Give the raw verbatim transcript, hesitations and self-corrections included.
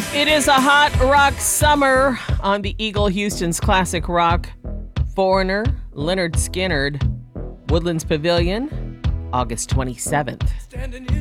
It is a hot rock summer on the Eagle Houston's Classic Rock. Foreigner, Leonard Skinnard, Woodlands Pavilion, August twenty-seventh.